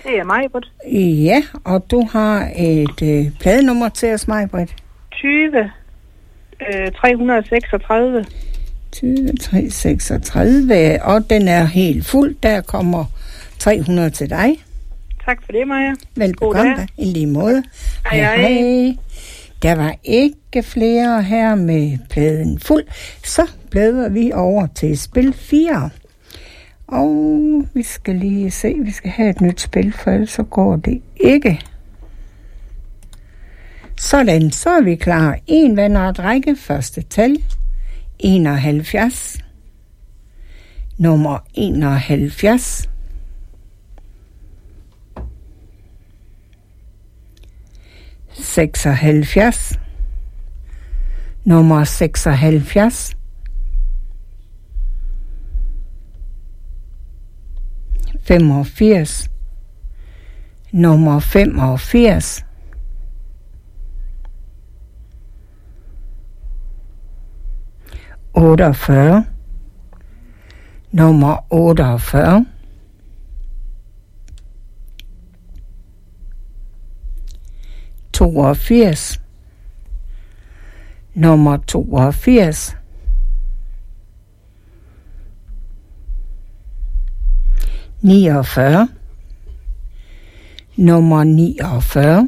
Det er Majbrit. Ja, og du har et pladenummer til os, Majbrit. 336. 336, og den er helt fuld. Der kommer 300 til dig. Tak for det, Maja. Velbekomme dig. I lige måde. Hej. Der var ikke flere her med pladen fuld. Så bladrer vi over til spil 4. Og vi skal lige se, vi skal have et nyt spil, for ellers så går det ikke. Sådan, så er vi klar. En vandret række, første tal. 71. Nummer 71. 76. Nummer 76. 85. Nummer 85. 48. Nummer 48. 82. Nummer 82. 49. Nummer 49.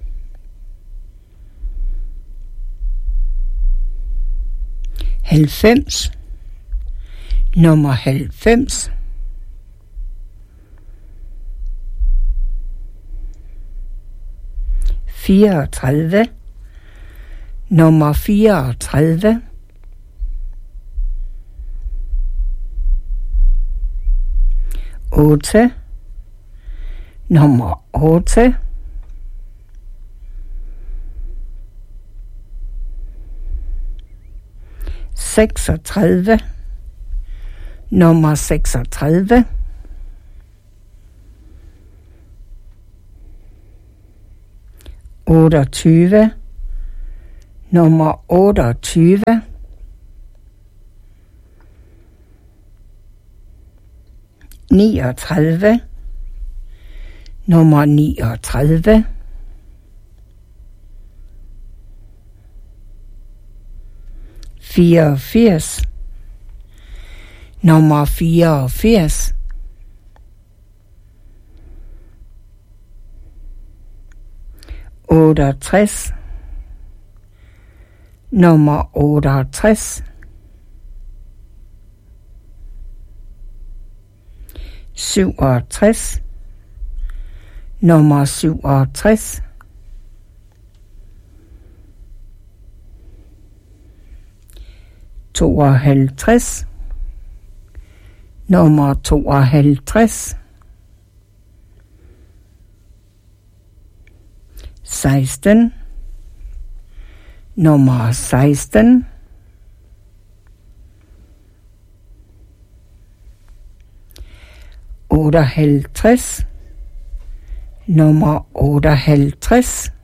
90. Nummer 90. 34. Nummer 34. 8. Nummer 8. 36. Nummer 36. 28. Nummer 28. 39. Nummer 39. 84. Nummer 84. 68. Nummer 68. 67. Nummer 67. 52. Nummer 52. 16. Nummer 16. 58. Nummer 58.